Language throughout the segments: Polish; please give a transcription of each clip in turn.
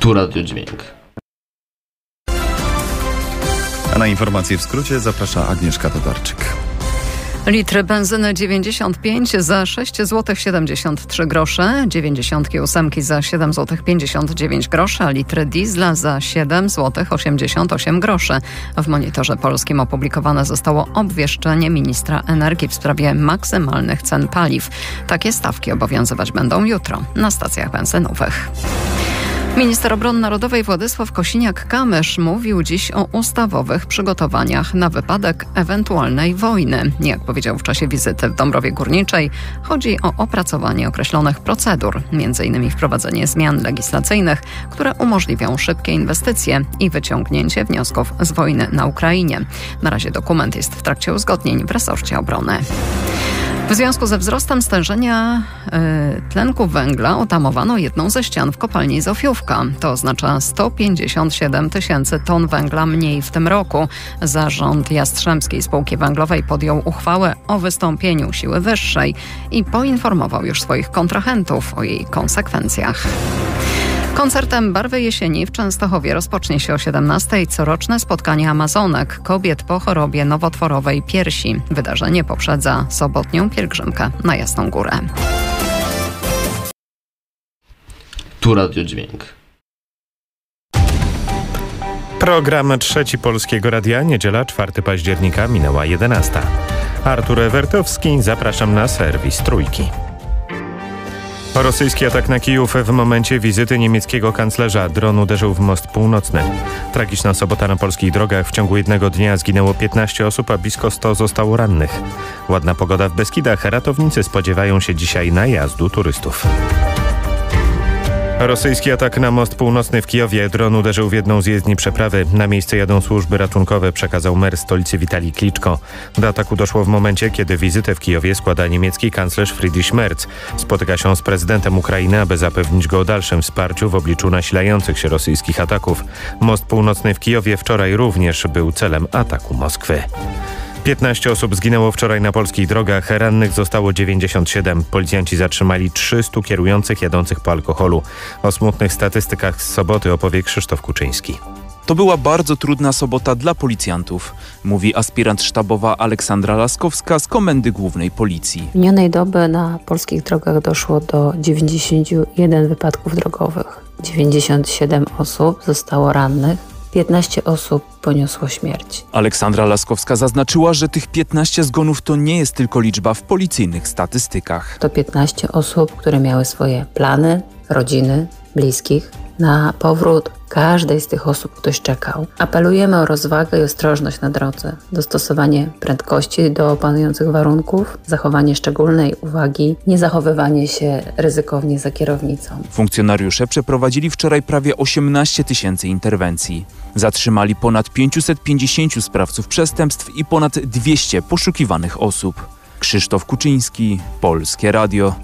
Tu Radiodźwięk. A na informacje w skrócie zaprasza Agnieszka Todarczyk. Litr benzyny 95 za 6 zł 73 grosze, 98 za 7 zł 59 groszy, a litr diesla za 7 zł 88 groszy. W Monitorze Polskim opublikowane zostało obwieszczenie ministra energii w sprawie maksymalnych cen paliw. Takie stawki obowiązywać będą jutro na stacjach benzynowych. Minister Obrony Narodowej Władysław Kosiniak-Kamysz mówił dziś o ustawowych przygotowaniach na wypadek ewentualnej wojny. Jak powiedział w czasie wizyty w Dąbrowie Górniczej, chodzi o opracowanie określonych procedur, m.in. wprowadzenie zmian legislacyjnych, które umożliwią szybkie inwestycje i wyciągnięcie wniosków z wojny na Ukrainie. Na razie dokument jest w trakcie uzgodnień w resorcie obrony. W związku ze wzrostem stężenia tlenku węgla otamowano jedną ze ścian w kopalni Zofiówka. To oznacza 157 tysięcy ton węgla mniej w tym roku. Zarząd Jastrzębskiej Spółki Węglowej podjął uchwałę o wystąpieniu siły wyższej i poinformował już swoich kontrahentów o jej konsekwencjach. Koncertem Barwy Jesieni w Częstochowie rozpocznie się o 17:00 coroczne spotkanie Amazonek, kobiet po chorobie nowotworowej piersi. Wydarzenie poprzedza sobotnią pielgrzymkę na Jasną Górę. Tu Radiodźwięk. Program Trzeci Polskiego Radia, niedziela 4 października, minęła 11:00. Artur Ewertowski, zapraszam na serwis Trójki. Rosyjski atak na Kijów w momencie wizyty niemieckiego kanclerza. Dron uderzył w most północny. Tragiczna sobota na polskich drogach. W ciągu jednego dnia zginęło 15 osób, a blisko 100 zostało rannych. Ładna pogoda w Beskidach. Ratownicy spodziewają się dzisiaj najazdu turystów. Rosyjski atak na most północny w Kijowie. Dron uderzył w jedną z jezdni przeprawy. Na miejsce jadą służby ratunkowe, przekazał mer stolicy Witalij Kliczko. Do ataku doszło w momencie, kiedy wizytę w Kijowie składa niemiecki kanclerz Friedrich Merz. Spotyka się z prezydentem Ukrainy, aby zapewnić go o dalszym wsparciu w obliczu nasilających się rosyjskich ataków. Most północny w Kijowie wczoraj również był celem ataku Moskwy. 15 osób zginęło wczoraj na polskich drogach, rannych zostało 97. Policjanci zatrzymali 300 kierujących jadących po alkoholu. O smutnych statystykach z soboty opowie Krzysztof Kuczyński. To była bardzo trudna sobota dla policjantów, mówi aspirant sztabowa Aleksandra Laskowska z Komendy Głównej Policji. Minionej doby na polskich drogach doszło do 91 wypadków drogowych. 97 osób zostało rannych. 15 osób poniosło śmierć. Aleksandra Laskowska zaznaczyła, że tych 15 zgonów to nie jest tylko liczba w policyjnych statystykach. To 15 osób, które miały swoje plany, rodziny, bliskich. Na powrót każdej z tych osób ktoś czekał. Apelujemy o rozwagę i ostrożność na drodze, dostosowanie prędkości do panujących warunków, zachowanie szczególnej uwagi, niezachowywanie się ryzykownie za kierownicą. Funkcjonariusze przeprowadzili wczoraj prawie 18 tysięcy interwencji. Zatrzymali ponad 550 sprawców przestępstw i ponad 200 poszukiwanych osób. Krzysztof Kuczyński, Polskie Radio.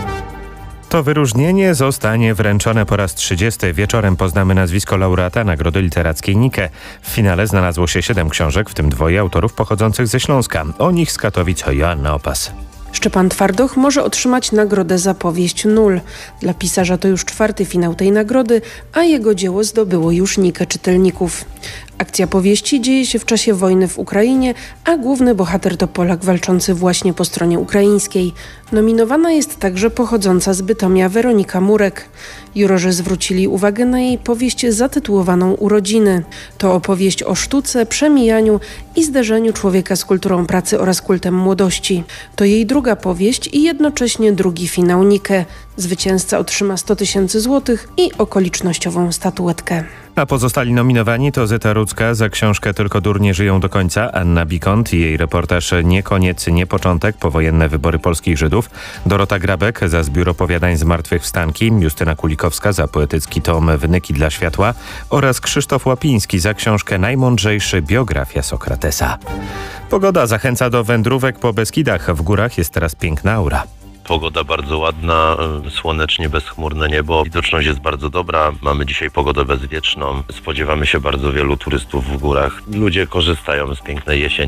To wyróżnienie zostanie wręczone po raz 30. Wieczorem poznamy nazwisko laureata Nagrody Literackiej Nike. W finale znalazło się 7 książek, w tym 2 autorów pochodzących ze Śląska. O nich z Katowic Joanna Opas. Szczepan Twardoch może otrzymać nagrodę za powieść Nul. Dla pisarza to już 4. finał tej nagrody, a jego dzieło zdobyło już Nikę czytelników. Akcja powieści dzieje się w czasie wojny w Ukrainie, a główny bohater to Polak walczący właśnie po stronie ukraińskiej. Nominowana jest także pochodząca z Bytomia Weronika Murek. Jurorzy zwrócili uwagę na jej powieść zatytułowaną Urodziny. To opowieść o sztuce, przemijaniu i zderzeniu człowieka z kulturą pracy oraz kultem młodości. To jej druga powieść i jednocześnie drugi finał Nike. Zwycięzca otrzyma 100 tysięcy złotych i okolicznościową statuetkę. A pozostali nominowani to Zeta Rudzka za książkę Tylko durnie żyją do końca, Anna Bikont i jej reportaż Nie koniec, nie początek, powojenne wybory polskich Żydów, Dorota Grabek za zbiór opowiadań Zmartwychwstanki, Justyna Kulikowska za poetycki tom Wnyki dla światła oraz Krzysztof Łapiński za książkę Najmądrzejszy, biografia Sokratesa. Pogoda zachęca do wędrówek po Beskidach. W górach jest teraz piękna aura. Pogoda bardzo ładna, słonecznie, bezchmurne niebo. Widoczność jest bardzo dobra. Mamy dzisiaj pogodę bezwieczną. Spodziewamy się bardzo wielu turystów w górach. Ludzie korzystają z pięknej jesieni.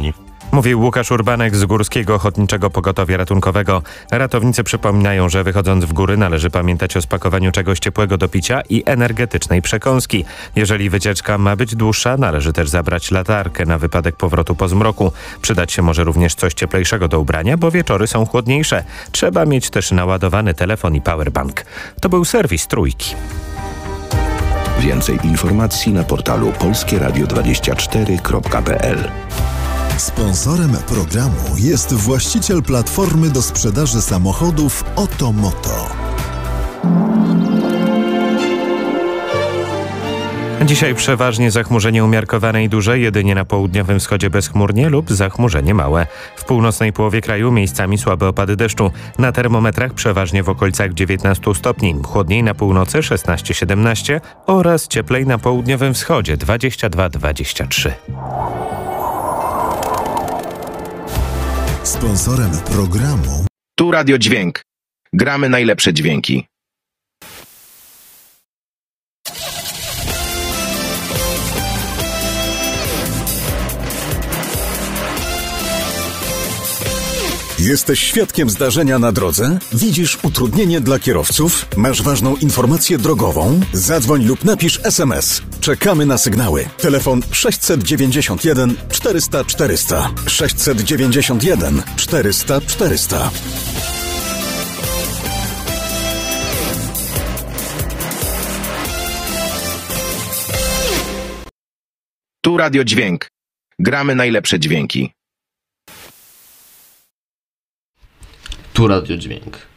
Mówił Łukasz Urbanek z Górskiego Ochotniczego Pogotowia Ratunkowego. Ratownicy przypominają, że wychodząc w góry należy pamiętać o spakowaniu czegoś ciepłego do picia i energetycznej przekąski. Jeżeli wycieczka ma być dłuższa, należy też zabrać latarkę na wypadek powrotu po zmroku. Przydać się może również coś cieplejszego do ubrania, bo wieczory są chłodniejsze. Trzeba mieć też naładowany telefon i powerbank. To był serwis Trójki. Więcej informacji na portalu polskieradio24.pl. Sponsorem programu jest właściciel platformy do sprzedaży samochodów Otomoto. Dzisiaj przeważnie zachmurzenie umiarkowane i duże, jedynie na południowym wschodzie bezchmurnie lub zachmurzenie małe. W północnej połowie kraju miejscami słabe opady deszczu. Na termometrach przeważnie w okolicach 19 stopni. Chłodniej na północy 16-17 oraz cieplej na południowym wschodzie 22-23. Sponsorem programu Tu Radio Dźwięk. Gramy najlepsze dźwięki. Jesteś świadkiem zdarzenia na drodze? Widzisz utrudnienie dla kierowców? Masz ważną informację drogową? Zadzwoń lub napisz SMS. Czekamy na sygnały. Telefon 691 400 400. 691 400 400. Tu Radio Dźwięk. Gramy najlepsze dźwięki. Tu Radio Dźwięk.